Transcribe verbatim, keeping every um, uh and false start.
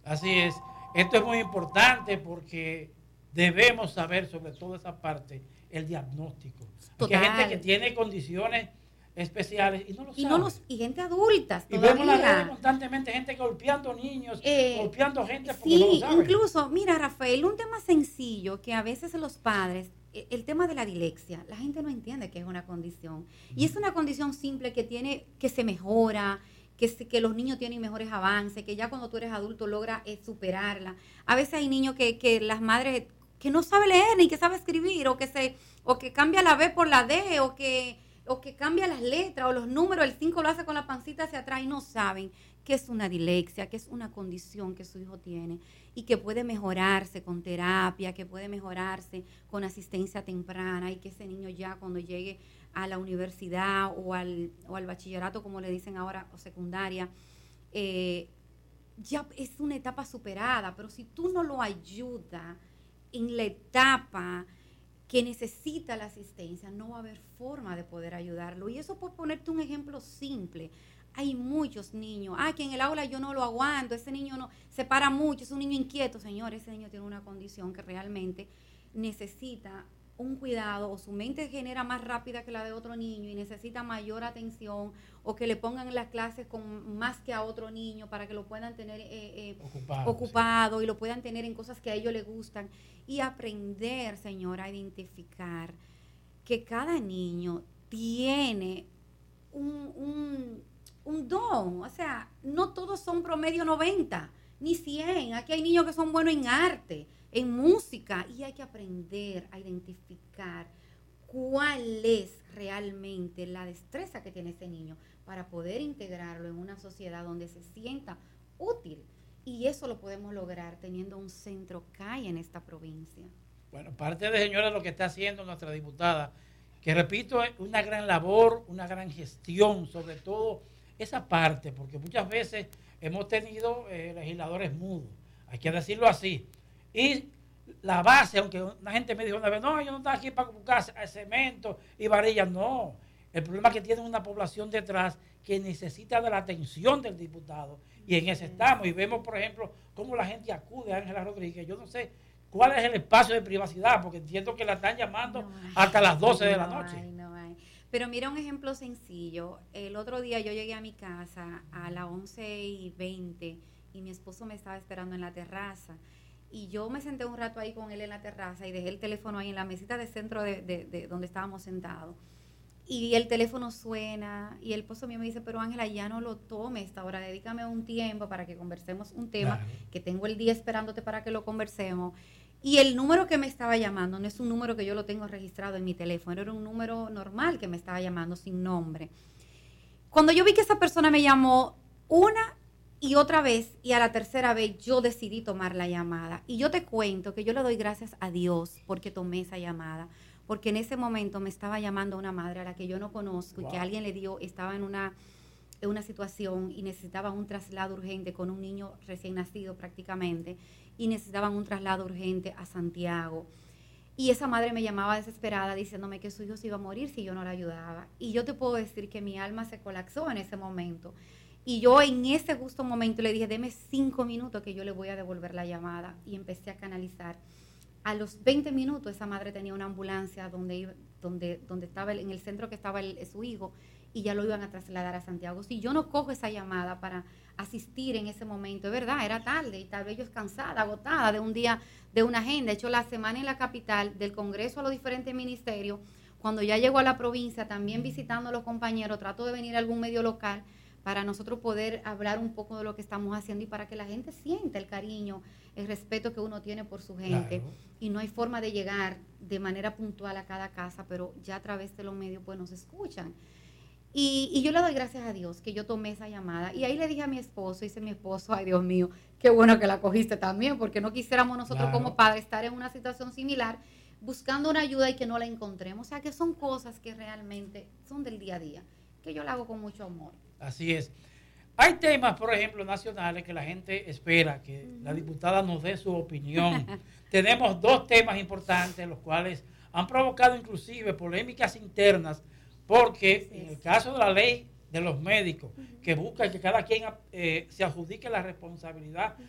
Así es. Esto es muy importante porque debemos saber sobre todo esa parte, el diagnóstico. Porque hay gente que tiene condiciones especiales y no lo y sabe. No los, y gente adulta y vemos en las redes constantemente gente golpeando niños, eh, golpeando gente porque sí, no lo saben. Incluso, mira, Rafael, un tema sencillo que a veces los padres, el tema de la dislexia, la gente no entiende que es una condición. Y es una condición simple que tiene, que se mejora, que, se, que los niños tienen mejores avances, que ya cuando tú eres adulto logra eh, superarla. A veces hay niños que, que las madres que no saben leer ni que sabe escribir, o que se, o que cambia la B por la D, o que, o que cambia las letras o los números, el cinco lo hace con la pancita hacia atrás y no saben que es una dislexia, que es una condición que su hijo tiene y que puede mejorarse con terapia, que puede mejorarse con asistencia temprana, y que ese niño ya cuando llegue a la universidad o al, o al bachillerato, como le dicen ahora, o secundaria, eh, ya es una etapa superada. Pero si tú no lo ayudas en la etapa que necesita la asistencia, no va a haber forma de poder ayudarlo. Y eso, por ponerte un ejemplo simple, hay muchos niños, ah, que en el aula yo no lo aguanto, ese niño no se para mucho, es un niño inquieto. Señor, ese niño tiene una condición que realmente necesita un cuidado, o su mente genera más rápida que la de otro niño y necesita mayor atención, o que le pongan en las clases con más que a otro niño para que lo puedan tener eh, eh, ocupado, ocupado sí. Y lo puedan tener en cosas que a ellos les gustan. Y aprender, señora, a identificar que cada niño tiene un, un, un don. O sea, no todos son promedio noventa ni cien. Aquí hay niños que son buenos en arte, en música, y hay que aprender a identificar cuál es realmente la destreza que tiene ese niño para poder integrarlo en una sociedad donde se sienta útil. Y eso lo podemos lograr teniendo un centro C A I en esta provincia. Bueno, parte de, señora, lo que está haciendo nuestra diputada, que repito, es una gran labor, una gran gestión, sobre todo esa parte, porque muchas veces hemos tenido eh, legisladores mudos, hay que decirlo así. Y la base, aunque una gente me dijo una vez, no, yo no estoy aquí para buscar cemento y varillas, no. El problema es que tiene una población detrás que necesita de la atención del diputado, y en ese estamos. Y vemos, por ejemplo, cómo la gente acude a Ángela Rodríguez. Yo no sé cuál es el espacio de privacidad, porque entiendo que la están llamando no hay, hasta las doce no de la noche. Hay, no hay. Pero mira un ejemplo sencillo. El otro día yo llegué a mi casa a las once y veinte y mi esposo me estaba esperando en la terraza. Y yo me senté un rato ahí con él en la terraza y dejé el teléfono ahí en la mesita de centro de, de, de donde estábamos sentados. Y el teléfono suena y el esposo mío me dice, pero Ángela, ya no lo tomes esta hora, dedícame un tiempo para que conversemos un tema, claro, que tengo el día esperándote para que lo conversemos. Y el número que me estaba llamando no es un número que yo lo tengo registrado en mi teléfono, era un número normal que me estaba llamando sin nombre. Cuando yo vi que esa persona me llamó una y otra vez, y a la tercera vez yo decidí tomar la llamada. Y yo te cuento que yo le doy gracias a Dios porque tomé esa llamada, porque en ese momento me estaba llamando una madre a la que yo no conozco, wow, y que alguien le dio, estaba en una, en una situación y necesitaba un traslado urgente con un niño recién nacido prácticamente, y necesitaban un traslado urgente a Santiago. Y esa madre me llamaba desesperada diciéndome que su hijo se iba a morir si yo no la ayudaba. Y yo te puedo decir que mi alma se colapsó en ese momento. Y yo en ese justo momento le dije, deme cinco minutos que yo le voy a devolver la llamada. Y empecé a canalizar. A los veinte minutos esa madre tenía una ambulancia donde, donde, donde estaba el, en el centro que estaba el, su hijo, y ya lo iban a trasladar a Santiago. Si yo no cojo esa llamada para asistir en ese momento, es verdad, era tarde y tal vez yo es cansada, agotada de un día, de una agenda. He hecho la semana en la capital, del Congreso a los diferentes ministerios. Cuando ya llego a la provincia, también visitando a los compañeros, trato de venir a algún medio local para nosotros poder hablar un poco de lo que estamos haciendo y para que la gente sienta el cariño, el respeto que uno tiene por su gente. Claro. Y no hay forma de llegar de manera puntual a cada casa, pero ya a través de los medios pues nos escuchan. Y, y yo le doy gracias a Dios que yo tomé esa llamada. Y ahí le dije a mi esposo, dice mi esposo, ay Dios mío, qué bueno que la cogiste también, porque no quisiéramos nosotros, claro, como padres estar en una situación similar, buscando una ayuda y que no la encontremos. O sea que son cosas que realmente son del día a día, que yo la hago con mucho amor. Así es. Hay temas, por ejemplo, nacionales que la gente espera que uh-huh. la diputada nos dé su opinión. Tenemos dos temas importantes, los cuales han provocado inclusive polémicas internas, porque en el caso de la ley de los médicos, uh-huh. que busca que cada quien eh, se adjudique la responsabilidad